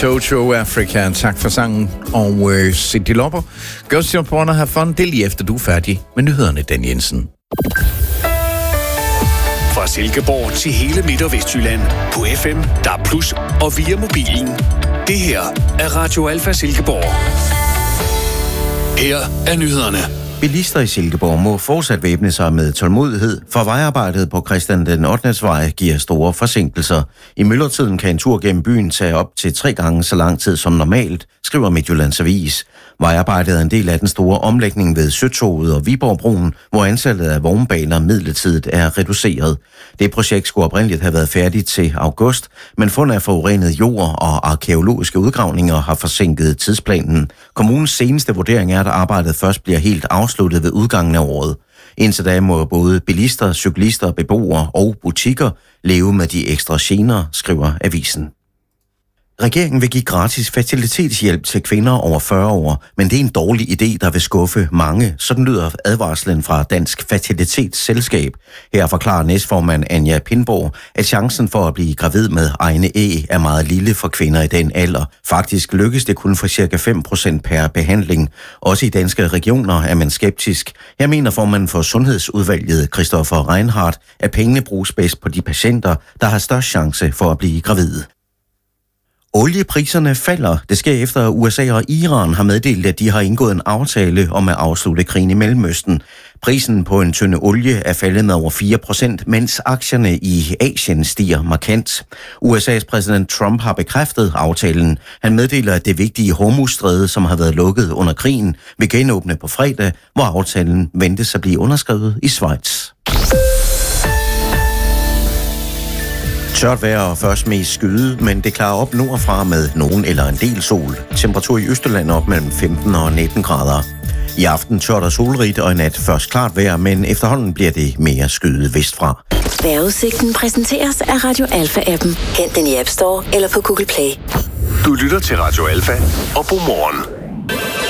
Toto Africa. Tak for sangen. Og Cindy Lauper. Girls Jump On og have fun. Det er lige efter, du er færdig med nyhederne, Dan Jensen. Fra Silkeborg til hele Midt- og Vestjylland. På FM, DAB+, og via mobilen. Det her er Radio Alfa Silkeborg. Her er nyhederne. Bilister i Silkeborg må fortsat væbne sig med tålmodighed, for vejarbejdet på Christian den 8. Vej giver store forsinkelser. I myldretiden kan en tur gennem byen tage op til 3 gange så lang tid som normalt, skriver Midtjyllands Avis. Vejarbejdet er en del af den store omlægning ved Søtoget og Viborgbroen, hvor antallet af vognbaner midlertidigt er reduceret. Det projekt skulle oprindeligt have været færdigt til august, men fund af forurenet jord og arkæologiske udgravninger har forsinket tidsplanen. Kommunens seneste vurdering er, at arbejdet først bliver helt afsluttet ved udgangen af året. Indtil da må både bilister, cyklister, beboere og butikker leve med de ekstra gener, skriver avisen. Regeringen vil give gratis fertilitetshjælp til kvinder over 40 år, men det er en dårlig idé, der vil skuffe mange. Sådan lyder advarslen fra Dansk Fertilitetsselskab. Her forklarer næstformand Anja Pindborg, at chancen for at blive gravid med egne æg er meget lille for kvinder i den alder. Faktisk lykkes det kun for ca. 5% per behandling. Også i danske regioner er man skeptisk. Her mener formanden for Sundhedsudvalget, Christoffer Reinhardt, at pengene bruges bedst på de patienter, der har størst chance for at blive gravide. Oliepriserne falder. Det sker efter, at USA og Iran har meddelt, at de har indgået en aftale om at afslutte krigen i Mellemøsten. Prisen på en tønde olie er faldet med over 4%, mens aktierne i Asien stiger markant. USA's præsident Trump har bekræftet aftalen. Han meddeler, at det vigtige Hormuzstræde, som har været lukket under krigen, vil genåbne på fredag, hvor aftalen ventes at blive underskrevet i Schweiz. Tørt vejr og først mest skyde, men det klarer op nordfra med nogen eller en del sol. Temperatur i Østjylland op mellem 15 og 19 grader. I aften tørt og solrigt og i nat først klart vejr, men efterhånden bliver det mere skyde vestfra. Vejrudsigten præsenteres af Radio Alfa-appen. Hent den i App Store eller på Google Play. Du lytter til Radio Alfa, og god morgen.